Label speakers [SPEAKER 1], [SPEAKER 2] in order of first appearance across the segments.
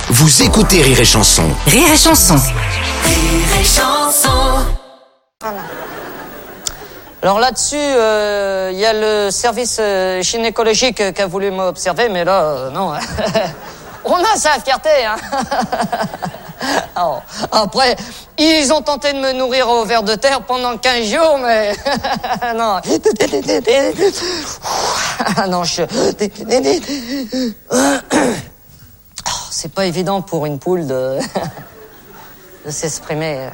[SPEAKER 1] Vous écoutez Rire et Chanson.
[SPEAKER 2] Rire et Chanson.
[SPEAKER 3] Rire et Chanson.
[SPEAKER 4] Voilà. Alors là-dessus, il y a le service gynécologique qui a voulu m'observer, mais là, non. On a sa fierté, hein. Alors, après, ils ont tenté de me nourrir au ver de terre pendant 15 jours, mais... non. Non, c'est pas évident pour une poule de s'exprimer.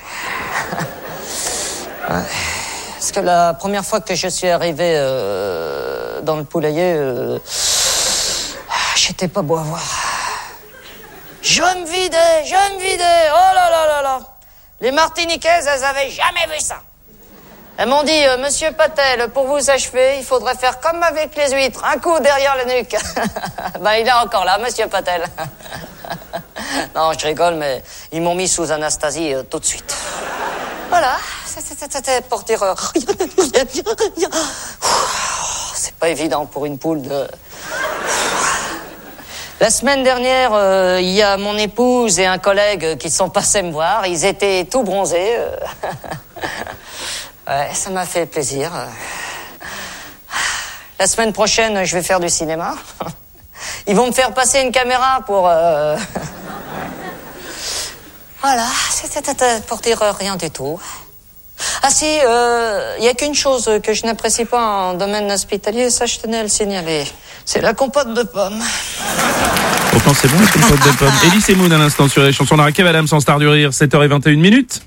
[SPEAKER 4] Parce que la première fois que je suis arrivé dans le poulailler, j'étais pas beau à voir. Je me vidais, oh là là là là. Les Martiniquaises, elles avaient jamais vu ça. Elles m'ont dit, Monsieur Patel, pour vous achever, il faudrait faire comme avec les huîtres, un coup derrière la nuque. Ben, il est encore là, Monsieur Patel. Non, je rigole, mais ils m'ont mis sous Anastasie tout de suite. Voilà, c'était pour dire... C'est pas évident pour une poule de... La semaine dernière, il y a mon épouse et un collègue qui sont passés me voir. Ils étaient tout bronzés. Ouais, ça m'a fait plaisir. La semaine prochaine, je vais faire du cinéma. Ils vont me faire passer une caméra pour... Voilà, c'était pour dire rien du tout. Ah si, il y a qu'une chose que je n'apprécie pas en domaine hospitalier, ça je tenais à le signaler. C'est la compote de pommes.
[SPEAKER 5] Pourtant c'est bon la compote de pommes. Elie Semoun à l'instant sur les chansons d'Arakev Adams en Star du Rire, 7h21.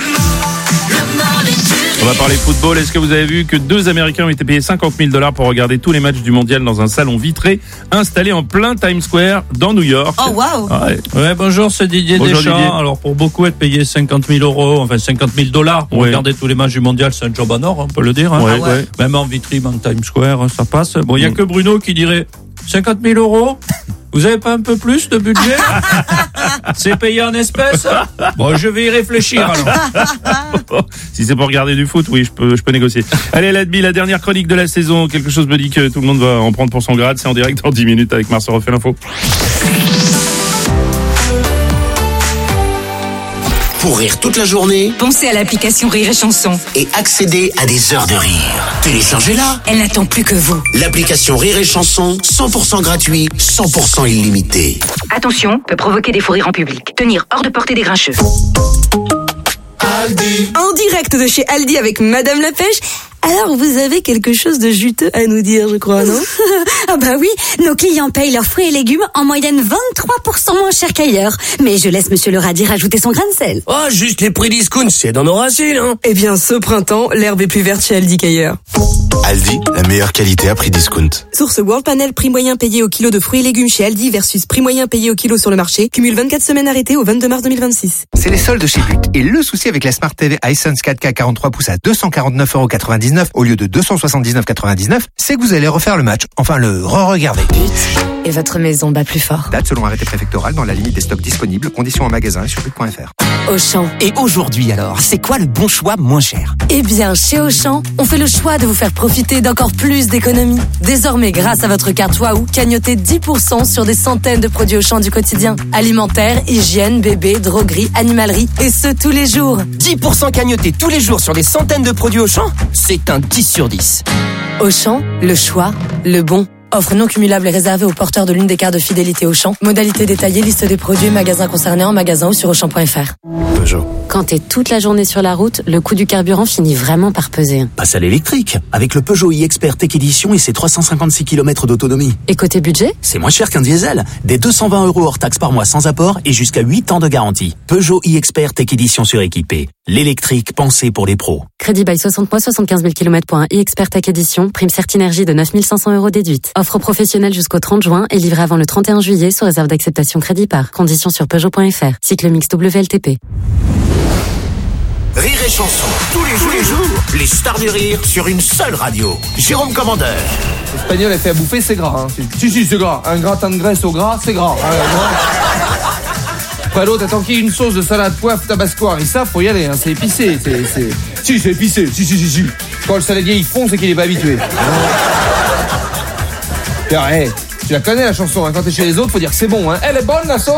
[SPEAKER 5] On va parler football. Est-ce que vous avez vu que 2 Américains ont été payés $50,000 pour regarder tous les matchs du mondial dans un salon vitré installé en plein Times Square dans New York?
[SPEAKER 2] Oh waouh.
[SPEAKER 6] Ouais, bonjour, c'est Didier Deschamps. Didier. Alors pour beaucoup, être payé $50,000, enfin $50,000 pour regarder tous les matchs du mondial, c'est un job en or, on peut le dire. Hein. Ouais. Même en vitrine, en Times Square, ça passe. Bon, il y a que Bruno qui dirait €50,000. Vous avez pas un peu plus de budget? C'est payé en espèces? Bon, je vais y réfléchir alors.
[SPEAKER 5] Si c'est pour regarder du foot, oui, je peux négocier. Allez, l'Admi, la dernière chronique de la saison. Quelque chose me dit que tout le monde va en prendre pour son grade. C'est en direct dans 10 minutes avec Marceau refait l'info.
[SPEAKER 1] Pour rire toute la journée
[SPEAKER 2] Pensez à l'application Rire et Chanson.
[SPEAKER 1] et accéder à des heures de rire. Téléchargez-la.
[SPEAKER 2] Elle n'attend plus que vous.
[SPEAKER 1] L'application Rire et Chanson, 100% gratuit, 100% illimité.
[SPEAKER 2] Attention, peut provoquer des fous rires en public. Tenir hors de portée des grincheux.
[SPEAKER 7] En direct de chez Aldi avec Madame la Pêche. Alors, vous avez quelque chose de juteux à nous dire, je crois, non?
[SPEAKER 8] Ah bah oui, nos clients payent leurs fruits et légumes en moyenne 23% moins cher qu'ailleurs. Mais je laisse Monsieur le radis rajouter son grain de sel.
[SPEAKER 9] Oh, juste les prix discount, c'est dans nos racines, hein.
[SPEAKER 7] Eh bien, ce printemps, l'herbe est plus verte chez Aldi qu'ailleurs.
[SPEAKER 10] Aldi, la meilleure qualité à prix discount.
[SPEAKER 7] Source World Panel, prix moyen payé au kilo de fruits et légumes chez Aldi versus prix moyen payé au kilo sur le marché. Cumule 24 semaines arrêtées au 22 mars 2026.
[SPEAKER 11] C'est les soldes chez But. Et le souci avec la Smart TV Hisense 4K 43 pouces à 249,99€ au lieu de 279,99€, c'est que vous allez refaire le match. Enfin, le re-regarder.
[SPEAKER 8] But. Et votre maison bat plus fort.
[SPEAKER 11] Date selon arrêté préfectoral dans la limite des stocks disponibles. Conditions en magasin et sur but.fr.
[SPEAKER 2] Auchan.
[SPEAKER 1] Et aujourd'hui alors, c'est quoi le bon choix moins cher?
[SPEAKER 8] Eh bien, chez Auchan, on fait le choix de vous faire profiter d'encore plus d'économies. Désormais, grâce à votre carte Waouh, cagnotez 10% sur des centaines de produits Auchan du quotidien. Alimentaire, hygiène, bébé, droguerie, animalerie, et ce tous les jours.
[SPEAKER 9] 10% cagnotés tous les jours sur des centaines de produits Auchan, c'est un 10 sur 10.
[SPEAKER 8] Auchan, le choix, le bon. Offre non cumulable et réservée aux porteurs de l'une des cartes de fidélité Auchan. Modalité détaillée, liste des produits et magasins concernés en magasin ou sur Auchan.fr.
[SPEAKER 10] Peugeot.
[SPEAKER 8] Quand t'es toute la journée sur la route, le coût du carburant finit vraiment par peser.
[SPEAKER 1] Passe à l'électrique, avec le Peugeot e-Expert Tech Edition et ses 356 km d'autonomie.
[SPEAKER 8] Et côté budget ?
[SPEAKER 1] C'est moins cher qu'un diesel. Des 220€ hors taxe par mois sans apport et jusqu'à 8 ans de garantie. Peugeot e-Expert Tech Edition suréquipé. L'électrique pensé pour les pros.
[SPEAKER 8] Crédit bail 60 mois, 75 000 km pour un e-Expert Tech Edition. Prime Certinergie de 9 500€ déduite. Offre professionnelle jusqu'au 30 juin et livrée avant le 31 juillet sous réserve d'acceptation crédit par. Conditions sur Peugeot.fr. Cycle mix WLTP.
[SPEAKER 1] Rire et Chanson, tous les jours, les stars du rire sur une seule radio. Jérôme Commandeur.
[SPEAKER 12] L'espagnol, elle fait à bouffer, c'est gras. Hein. Si, c'est gras. Un gratin de graisse au gras, c'est gras. Après l'autre, attends qu'il y ait une sauce de salade, poivre, tabasco, harissa, faut y aller, hein. C'est épicé. Si, c'est épicé. Si. Quand le saladier, il fond, c'est qu'il est pas habitué. Tu la connais, la chanson, hein. Quand t'es chez les autres, faut dire que c'est bon, hein. Elle est bonne, la sauce.